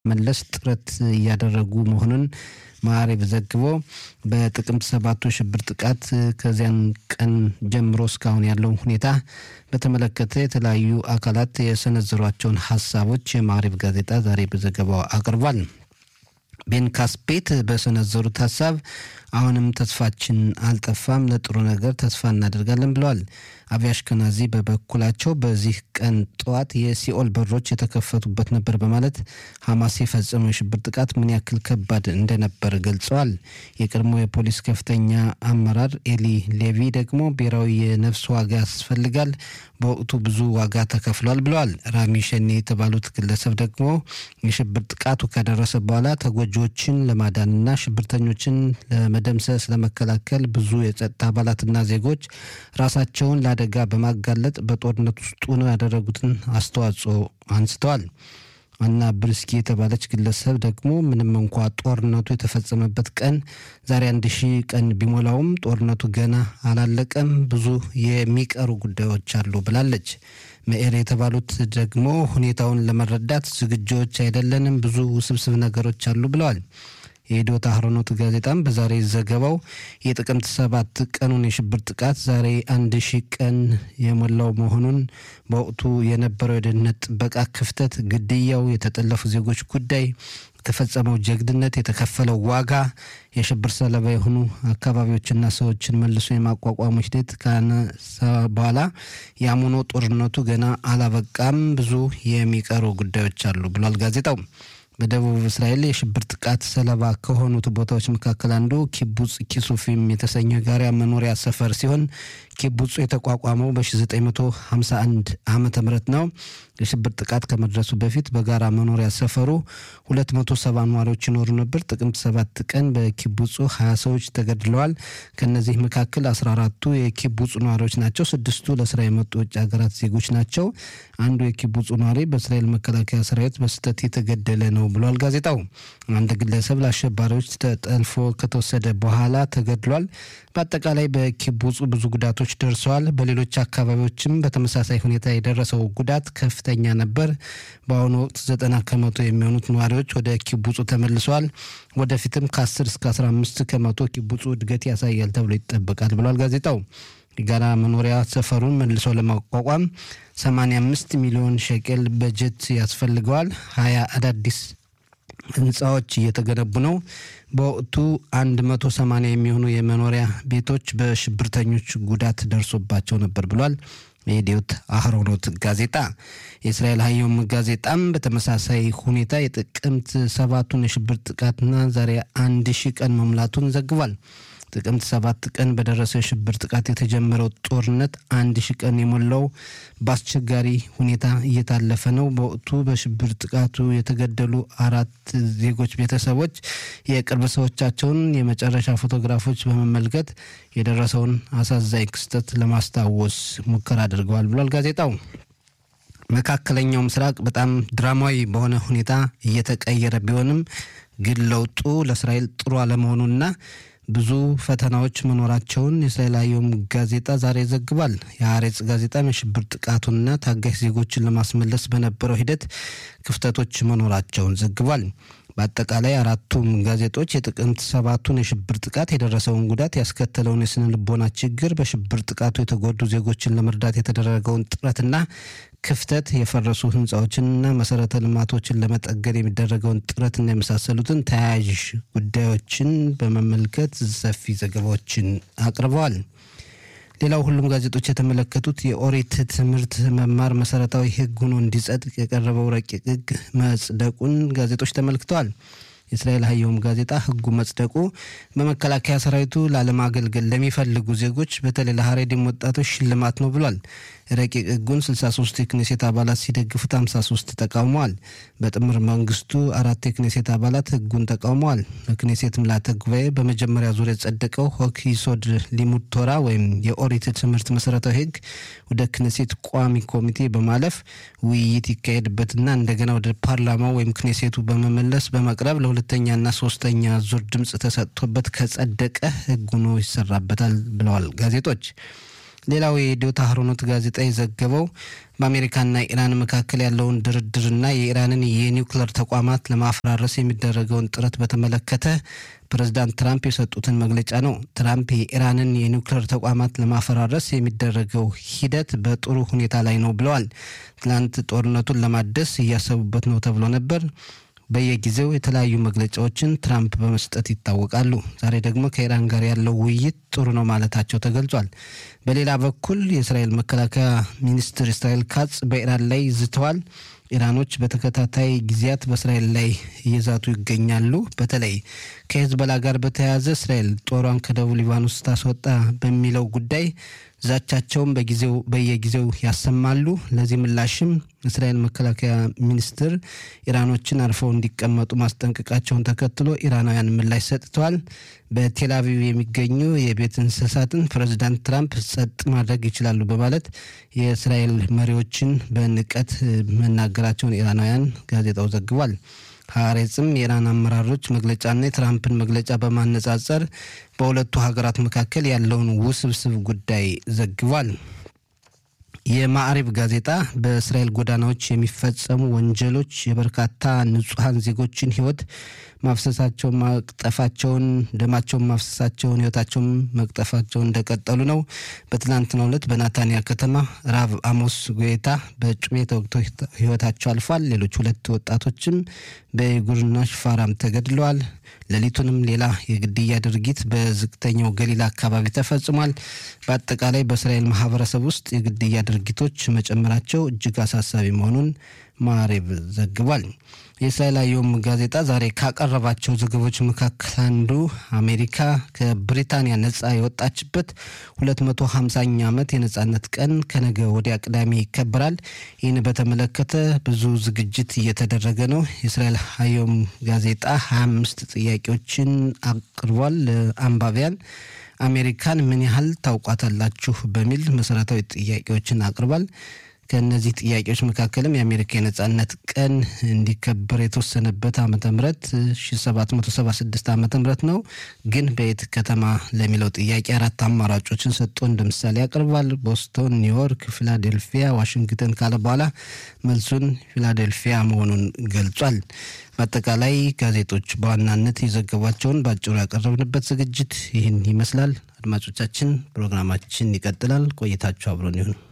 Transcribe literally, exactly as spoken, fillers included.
መለስ ጥረት እያደረጉ መሆኑን ማዕረብ ዘግቦ በጥቅምት ሰባቱ ሽብር ጥቃት ከዚያን ቀን ጀምሮ እስካሁን ያለው ሁኔታ በተመለከተ የተለያዩ አካላት የሰነዘሯቸውን ሐሳቦች የማዕረብ ጋዜጣ ዛሬ በዘገባው አቅርቧል። ቤን ካስፔት በሰነዘሩት ሐሳብ አሁንም ተስፋችን አልጠፋም፣ ለጥሩ ነገር ተስፋ እናደርጋለን ብለዋል። አቢ አሽከናዚ በበኩላቸው በዚህ ቀን ጠዋት የሲኦል በሮች የተከፈቱበት ነበር በማለት ሐማስ የፈጸመው የሽብር ጥቃት ምን ያክል ከባድ እንደነበር ገልጸዋል። የቀድሞ የፖሊስ ከፍተኛ አመራር ኤሊ ሌቪ ደግሞ ብሔራዊ የነፍስ ዋጋ ያስፈልጋል፣ በወቅቱ ብዙ ዋጋ ተከፍሏል ብለዋል። ራሚ ሸኔ የተባሉት ግለሰብ ደግሞ የሽብር ጥቃቱ ከደረሰ በኋላ ተጎጂዎችን ለማዳንና ሽብርተኞችን ለመደምሰስ ለመከላከል ብዙ የጸጥታ አባላትና ዜጎች ራሳቸውን ለአደጋ በማጋለጥ በጦርነት ውስጥ ሆነው ያደረጉትን አስተዋጽኦ አንስተዋል። አና ብርስኪ የተባለች ግለሰብ ደግሞ ምንም እንኳን ጦርነቱ የተፈጸመበት ቀን ዛሬ አንድ ሺህ ቀን ቢሞላውም ጦርነቱ ገና አላለቀም፣ ብዙ የሚቀሩ ጉዳዮች አሉ ብላለች። መኤር የተባሉት ደግሞ ሁኔታውን ለመረዳት ዝግጁዎች አይደለንም፣ ብዙ ውስብስብ ነገሮች አሉ ብለዋል። የኢዶታ አህሮኖት ጋዜጣም በዛሬ ዘገባው የጥቅምት ሰባት ቀኑን የሽብር ጥቃት ዛሬ አንድ ሺህ ቀን የሞላው መሆኑን፣ በወቅቱ የነበረው የደህንነት ጥበቃ ክፍተት፣ ግድያው፣ የተጠለፉ ዜጎች ጉዳይ፣ የተፈጸመው ጀግድነት፣ የተከፈለው ዋጋ፣ የሽብር ሰለባ የሆኑ አካባቢዎችና ሰዎችን መልሶ የማቋቋም ሂደት ካነሳ በኋላ ያሙኖ ጦርነቱ ገና አላበቃም፣ ብዙ የሚቀሩ ጉዳዮች አሉ ብሏል ጋዜጣው። በደቡብ እስራኤል የሽብር ጥቃት ሰለባ ከሆኑት ቦታዎች መካከል አንዱ ኪቡጽ ኪሱፊም የተሰኘ ጋራ መኖሪያ ሰፈር ሲሆን ኪቡጹ የተቋቋመው በ1951 ዓመተ ምህረት ነው። የሽብር ጥቃት ከመድረሱ በፊት በጋራ መኖሪያ ሰፈሩ ሁለት መቶ ሰባ ነዋሪዎች ይኖሩ ነበር። ጥቅምት ሰባት ቀን በኪቡጹ ሀያ ሰዎች ተገድለዋል። ከነዚህ መካከል አስራ አራቱ የኪቡጹ ነዋሪዎች ናቸው። ስድስቱ ለስራ የመጡ ውጭ ሀገራት ዜጎች ናቸው። አንዱ የኪቡጹ ነዋሪ በእስራኤል መከላከያ ሰራዊት በስህተት የተገደለ ነው ብሏል ጋዜጣው። አንድ ግለሰብ ለአሸባሪዎች ተጠልፎ ከተወሰደ በኋላ ተገድሏል። በአጠቃላይ በኪቡጹ ብዙ ጉዳቶች ደርሰዋል። በሌሎች አካባቢዎችም በተመሳሳይ ሁኔታ የደረሰው ጉዳት ከፍተኛ ነበር። በአሁኑ ወቅት ዘጠና ከመቶ የሚሆኑት ነዋሪዎች ወደ ኪቡጹ ተመልሰዋል። ወደፊትም ከ10 እስከ አስራ አምስት ከመቶ ኪቡጹ እድገት ያሳያል ተብሎ ይጠበቃል ብሏል ጋዜጣው። የጋራ መኖሪያ ሰፈሩን መልሶ ለማቋቋም ሰማንያ አምስት ሚሊዮን ሸቄል በጀት ያስፈልገዋል። ሀያ አዳዲስ ህንጻዎች እየተገነቡ ነው። በወቅቱ መቶ ሰማንያ የሚሆኑ የመኖሪያ ቤቶች በሽብርተኞች ጉዳት ደርሶባቸው ነበር ብሏል የኢዶት አህሮኖት ጋዜጣ። የእስራኤል ሀዮም ጋዜጣም በተመሳሳይ ሁኔታ የጥቅምት ሰባቱን የሽብር ጥቃትና ዛሬ አንድ ሺህ ቀን መሙላቱን ዘግቧል። ጥቅምት ሰባት ቀን በደረሰው የሽብር ጥቃት የተጀመረው ጦርነት አንድ ሺህ ቀን የሞላው በአስቸጋሪ ሁኔታ እየታለፈ ነው። በወቅቱ በሽብር ጥቃቱ የተገደሉ አራት ዜጎች ቤተሰቦች የቅርብ ሰዎቻቸውን የመጨረሻ ፎቶግራፎች በመመልከት የደረሰውን አሳዛኝ ክስተት ለማስታወስ ሙከራ አድርገዋል ብሏል ጋዜጣው። መካከለኛው ምስራቅ በጣም ድራማዊ በሆነ ሁኔታ እየተቀየረ ቢሆንም ግን ለውጡ ለእስራኤል ጥሩ አለመሆኑና ብዙ ፈተናዎች መኖራቸውን የእስራኤል ሀዮም ጋዜጣ ዛሬ ዘግቧል። የአሬጽ ጋዜጣ የሽብር ጥቃቱንና ታጋሽ ዜጎችን ለማስመለስ በነበረው ሂደት ክፍተቶች መኖራቸውን ዘግቧል። በአጠቃላይ አራቱም ጋዜጦች የጥቅምት ሰባቱን የሽብር ጥቃት የደረሰውን ጉዳት፣ ያስከተለውን የስነ ልቦና ችግር፣ በሽብር ጥቃቱ የተጎዱ ዜጎችን ለመርዳት የተደረገውን ጥረትና ክፍተት፣ የፈረሱ ህንጻዎችንና መሰረተ ልማቶችን ለመጠገን የሚደረገውን ጥረትና የመሳሰሉትን ተያያዥ ጉዳዮችን በመመልከት ሰፊ ዘገባዎችን አቅርበዋል። ሌላው ሁሉም ጋዜጦች የተመለከቱት የኦሪት ትምህርት መማር መሰረታዊ ህግ ሆኖ እንዲጸድቅ የቀረበው ረቂቅ ህግ መጽደቁን ጋዜጦች ተመልክተዋል። የእስራኤል ሀዮም ጋዜጣ ህጉ መጽደቁ በመከላከያ ሰራዊቱ ላለማገልገል ለሚፈልጉ ዜጎች በተለይ ለሀሬዲም ወጣቶች ሽልማት ነው ብሏል። ረቂቅ ህጉን ስልሳ ሶስት የክኔሴት አባላት ሲደግፉት ሃምሳ ሶስት ተቃውመዋል። በጥምር መንግስቱ አራት የክኔሴት አባላት ህጉን ተቃውመዋል። በክኔሴት ምልዓተ ጉባኤ በመጀመሪያ ዙር የጸደቀው ሆክ ይሶድ ሊሙድ ቶራ ወይም የኦሪት ትምህርት መሰረታዊ ህግ ወደ ክኔሴት ቋሚ ኮሚቴ በማለፍ ውይይት ይካሄድበትና እንደገና ወደ ፓርላማው ወይም ክኔሴቱ በመመለስ በመቅረብ ለሁለተኛና ሶስተኛ ዙር ድምጽ ተሰጥቶበት ከጸደቀ ህግ ሆኖ ይሰራበታል ብለዋል ጋዜጦች። ሌላው የዲዮታ አህሮኖት ጋዜጣ የዘገበው በአሜሪካና ኢራን መካከል ያለውን ድርድርና የኢራንን የኒውክሌር ተቋማት ለማፈራረስ የሚደረገውን ጥረት በተመለከተ ፕሬዝዳንት ትራምፕ የሰጡትን መግለጫ ነው። ትራምፕ የኢራንን የኒውክሌር ተቋማት ለማፈራረስ የሚደረገው ሂደት በጥሩ ሁኔታ ላይ ነው ብለዋል። ትላንት ጦርነቱን ለማደስ እያሰቡበት ነው ተብሎ ነበር። በየጊዜው የተለያዩ መግለጫዎችን ትራምፕ በመስጠት ይታወቃሉ። ዛሬ ደግሞ ከኢራን ጋር ያለው ውይይት ጥሩ ነው ማለታቸው ተገልጿል። በሌላ በኩል የእስራኤል መከላከያ ሚኒስትር እስራኤል ካትዝ በኢራን ላይ ዝተዋል። ኢራኖች በተከታታይ ጊዜያት በእስራኤል ላይ እየዛቱ ይገኛሉ። በተለይ ከሂዝቦላ ጋር በተያያዘ እስራኤል ጦሯን ከደቡብ ሊባኖስ ታስወጣ በሚለው ጉዳይ ዛቻቸውን በጊዜው በየጊዜው ያሰማሉ። ለዚህ ምላሽም እስራኤል መከላከያ ሚኒስትር ኢራኖችን አርፈው እንዲቀመጡ ማስጠንቀቃቸውን ተከትሎ ኢራናውያን ምላሽ ሰጥተዋል። በቴል አቪቭ የሚገኙ የቤት እንስሳትን ፕሬዝዳንት ትራምፕ ጸጥ ማድረግ ይችላሉ በማለት የእስራኤል መሪዎችን በንቀት መናገራቸውን ኢራናውያን ጋዜጣው ዘግቧል። ሐሬጽም የኢራን አመራሮች መግለጫና የትራምፕን መግለጫ በማነጻጸር በሁለቱ ሀገራት መካከል ያለውን ውስብስብ ጉዳይ ዘግቧል። የማዕሪብ ጋዜጣ በእስራኤል ጎዳናዎች የሚፈጸሙ ወንጀሎች የበርካታ ንጹሃን ዜጎችን ሕይወት ማፍሰሳቸውን ማቅጠፋቸውን ደማቸውን ማፍሰሳቸውን ሕይወታቸውን መቅጠፋቸውን እንደቀጠሉ ነው። በትላንትናው ዕለት በናታንያ ከተማ ራብ አሞስ ጎይታ በጩቤ ተወግተው ሕይወታቸው አልፏል። ሌሎች ሁለት ወጣቶችም በይጉርና ሽፋራም ተገድለዋል። ሌሊቱንም ሌላ የግድያ ድርጊት በዝቅተኛው ገሊላ አካባቢ ተፈጽሟል። በአጠቃላይ በእስራኤል ማህበረሰብ ውስጥ የግድያ ድርጊቶች መጨመራቸው እጅግ አሳሳቢ መሆኑን ማዕሪብ ዘግቧል። የእስራኤል አየም ጋዜጣ ዛሬ ካቀረባቸው ዘገቦች መካከል አንዱ አሜሪካ ከብሪታንያ ነጻ የወጣችበት ሁለት መቶ ሃምሳኛ ዓመት የነጻነት ቀን ከነገ ወዲያ ቅዳሜ ይከበራል። ይህን በተመለከተ ብዙ ዝግጅት እየተደረገ ነው። የእስራኤል አየም ጋዜጣ ሃያ አምስት ጥያቄዎችን አቅርቧል ለአንባቢያን። አሜሪካን ምን ያህል ታውቋታላችሁ በሚል መሰረታዊ ጥያቄዎችን አቅርቧል። ከነዚህ ጥያቄዎች መካከልም የአሜሪካ የነጻነት ቀን እንዲከበር የተወሰነበት ዓመተ ምህረት ሺህ ሰባት መቶ ሰባ ስድስት ዓመተ ምህረት ነው። ግን በየት ከተማ ለሚለው ጥያቄ አራት አማራጮችን ሰጥቶ እንደምሳሌ ያቀርባል። ቦስቶን፣ ኒውዮርክ፣ ፊላዴልፊያ፣ ዋሽንግተን ካለ በኋላ መልሱን ፊላዴልፊያ መሆኑን ገልጿል። በአጠቃላይ ጋዜጦች በዋናነት የዘገቧቸውን ባጭሩ ያቀረብንበት ዝግጅት ይህን ይመስላል። አድማጮቻችን ፕሮግራማችን ይቀጥላል። ቆይታችሁ አብሮን ይሁን።